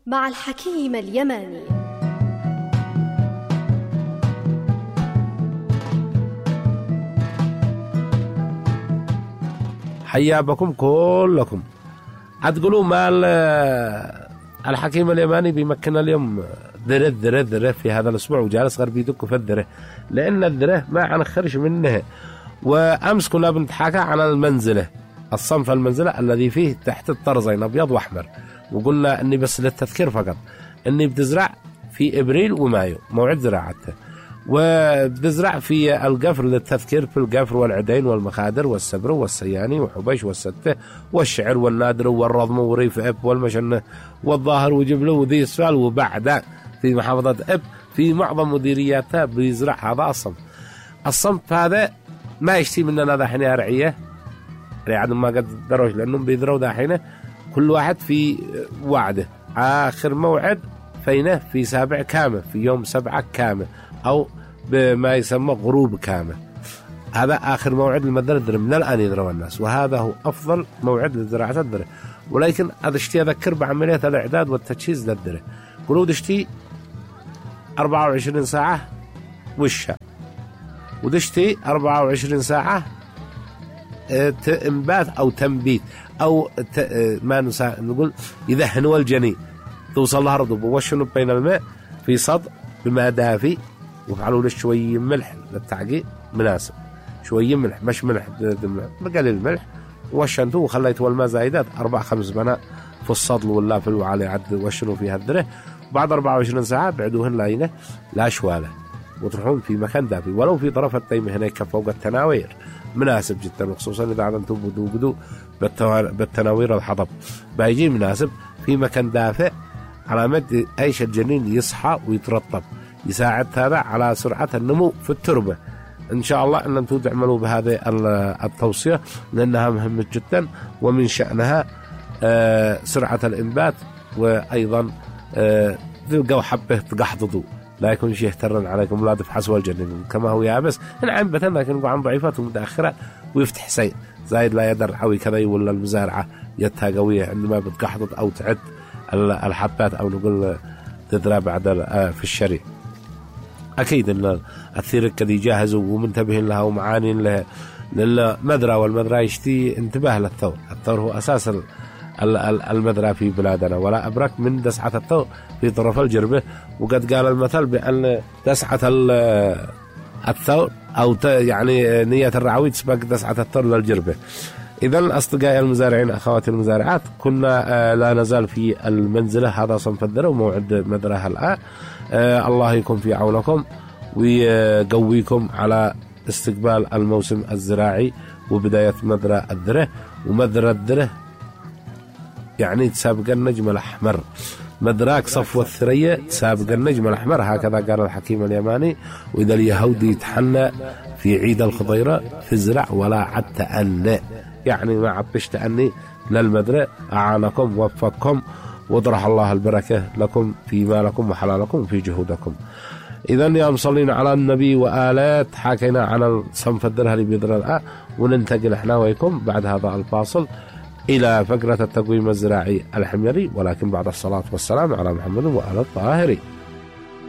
مع الحكيم اليماني. حيا بكم كلكم. هتقولوا مال الحكيم اليماني بيمكن اليوم ذره في هذا الأسبوع، وجالس غير بيدك في الذره، لأن الذره ما عنخرش منه. وأمس كنا بنتحكى عن المنزلة، الصنف المنزلة الذي فيه تحت الطرزين أبيض وأحمر، وقلنا أني بس للتذكير فقط أني بتزرع في إبريل ومايو موعد زراعته، وبتزرع في القفر للتذكير في القفر والعدين والمخادر والسبر والسياني وحبيش والستة والشعر والنادر والرضم وريف إب والمشنة والظاهر وجبله وذي السؤال. وبعد في محافظة إب في معظم مديرياتها بيزرع هذا الصنف هذا ما يشتي مننا ذا حين رعية عاد ما قد دروش، لأنهم بيذروا ذا حين كل واحد في وعده. آخر موعد فينه في 7 كامة، في يوم 7 كامة أو بما يسمى غروب كامة، هذا آخر موعد للمدرة من الآن يذروا الناس، وهذا هو أفضل موعد لزراعة الذرة. ولكن هذا اشتي أذكر بعملية الإعداد والتجهيز للذرة، قلود اشتي 24 ساعة وشها، ودشتي 24 ساعة انبات أو تنبيت أو ما نقول يذهنوا الجنين، توصل لها رطوبة وشنوا بين الماء في صدق بماء دافي، وفعلوا له شوية ملح للتعقيد مناسب، شوية ملح مش ملح بقليل ملح، وشنتوه وخليتوا الماء زايدات 4-5 بناء في الصدل ولا في الوعالي عد وشنوا فيها الذرة. بعد 24 ساعة بعدوهن لاينة لا شوالة، وتروحون في مكان دافي ولو في طرف التيم هناك فوق التناوير، مناسب جدا، وخصوصا إذا عدنتم بدو بالتناوير الحطب بيجي مناسب في مكان دافئ على مد أيش الجنين يصحى ويترطب، يساعد هذا على سرعة النمو في التربة. إن شاء الله أن أنتم تعملوا بهذه التوصية، لأنها مهمة جدا ومن شأنها سرعة الإنبات، وأيضا تلقوا حبه تقحضضوا لا يكون شيء يهترن عليكم، لا تفحصوا الجنين كما هو يابس نعم بتنا، لكن يقول عن ضعيفات ومتأخرة ويفتح سيء زايد لا يقدر حوي كذا، ولا المزارعة يدها قوية عندما بتقحضض أو تعد الحبات أو نقول تذرى بعد في الشريع. أكيد أن الثير كذي جاهزوا ومنتبهين لها ومعانين لها للمدرة، والمدرة يشتي انتباه للثور. الثور هو أساس المدرة في بلادنا، ولا أبرك من دسعة الثور في طرف الجربة. وقد قال المثل بأن دسعة الثور أو يعني نية الرعوي تسبق دسعة الثور للجربة. إذن أصدقائي المزارعين أخواتي المزارعات، كنا لا نزال في المنزلة، هذا صنف الذرة وموعد مدرها الآن. الله يكون في عونكم ويقويكم على استقبال الموسم الزراعي وبداية مدرة الذرة. ومدرة الذرة يعني تسابق النجم الأحمر، مدراك صفوة الثريا تسابق النجم الأحمر، هكذا قال الحكيم اليماني. وإذا اليهودي يتحنى في عيد الخضيرة فزرع ولا عد تأنى، يعني ما عبش تأني للمدرة. أعانكم ووفقكم وضرح الله البركة لكم في مالكم وحلالكم وفي جهودكم. إذن يا مصلين على النبي وآلات، حكينا عن صنف الذرة اللي بيذر الآن، وننتقل احنا ويكم بعد هذا الفاصل إلى فقرة التقويم الزراعي الحميري، ولكن بعد الصلاة والسلام على محمد وآل الطاهرين.